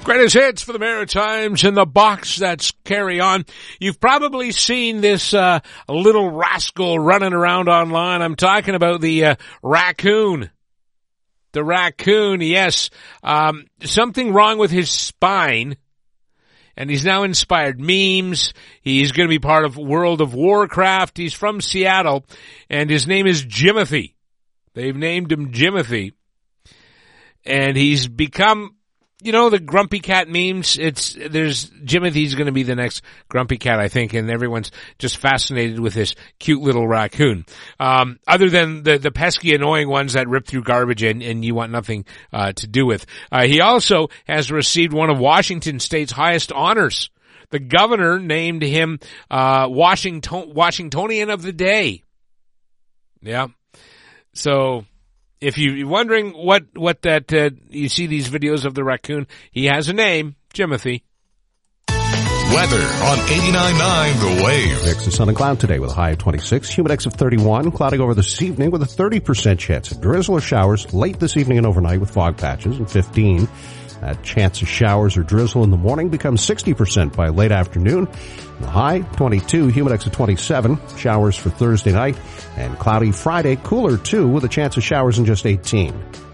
Greatest hits for the Maritimes in the box. That's Carry On. You've probably seen this little rascal running around online. I'm talking about the raccoon. The raccoon, yes. Something wrong with his spine, and he's now inspired memes. He's going to be part of World of Warcraft. He's from Seattle, and his name is Jimothy. They've named him Jimothy, and he's become... You know, the Grumpy Cat memes, Jimothy's going to be the next Grumpy Cat, I think, and everyone's just fascinated with this cute little raccoon. Other than the pesky, annoying ones that rip through garbage and you want nothing, to do with. He also has received one of Washington State's highest honors. The governor named him, Washingtonian of the Day. Yeah. So, if you're wondering what that, you see these videos of the raccoon, he has a name, Jimothy. Weather on 89.9 The Wave. Mix of sun and cloud today with a high of 26, humidex of 31, clouding over this evening with a 30% chance of drizzle or showers late this evening and overnight with fog patches, and 15. That chance of showers or drizzle in the morning becomes 60% by late afternoon. The high, 22, humidex of 27, showers for Thursday night, and cloudy Friday, cooler too, with a chance of showers in just 18.